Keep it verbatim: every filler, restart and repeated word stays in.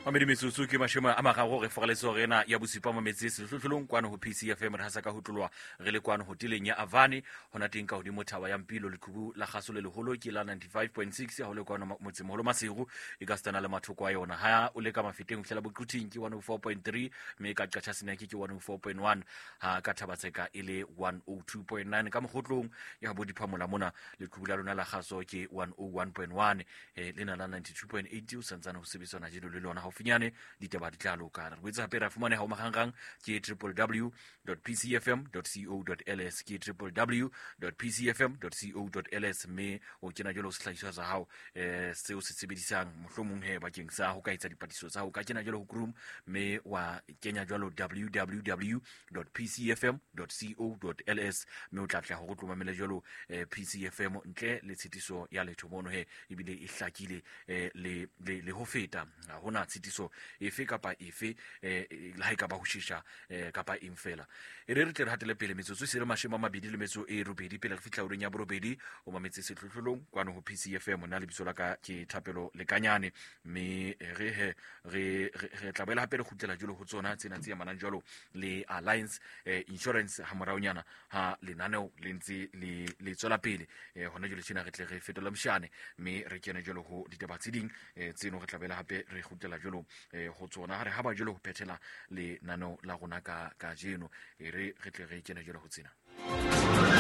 Mamedi metsotso ke mashome a mararo re foreletso rena ya bosipa mo metse sehlohlolong kwano ho P C F M re hasa ka ho tlolwa re le kwano hoteleng ya Avani hona teng ka hodimo thaba ya Mpilo le Qhubu la Kgaso le leholo ke la ninety-five point six ya ho le kwano motsemolo Masego e ka stana le mathoko a yona ha o le ka mafeteng hlela boqhuting ke one oh four point three me ka qacha senaki ke one oh four point one ha ka Thabatseka ile one oh two point nine ka mogotlong ya bo diphamola mona le Qhubu la lona la Kgaso ke one oh one point one eh lena la ninety-two point eight o santsana ho sebetsana jeno le lona finyane ditaba di tla loka re boetse hape ra fumane ha o magangang ke w w w dot p c f m dot co dot l s ke w w w dot p c f m dot co dot l s me o kena jalo sehlahiswa sa hao eh seo se sebedisang mohlomong he bakeng sa ho ka etsa dipatiso tsa ho ka kena jalo ho Chrome me wa kenya jalo w w w dot p c f m dot co dot l s me o tla tla ho tlomamela jalo eh, P C F M ntle le tshitiso ya letho mono he ibile e hlakile eh, le le le ho feta ha hona tshitiso efe kapa efe eh la ha ka ba ho shisha eh kapa imfela e re re tle re hatele pele metsotso se re mashema mabedi le metso e robedi pele re fitla ureng ya borobedi o mametse sehlohlolong kwano ho P C F M na le biso la ka ke Thapelo Lekanyane me re he re re tla bela hape re khutlela jolo ho tsona tsena tse manang jolo le Alliance eh, Insurance ha moraonyana ha lenaneo le ntse le le tswela pele eh hona jolo tsena re tle re fetola mshane me re kena jolo ho ditaba tse ding eh tseno re tla bela hape re khutlela jolo eh ho tsona re ha ba jolo ho phethela le nano la rona ka ka jeno e re re tle re kena jolo ho tsena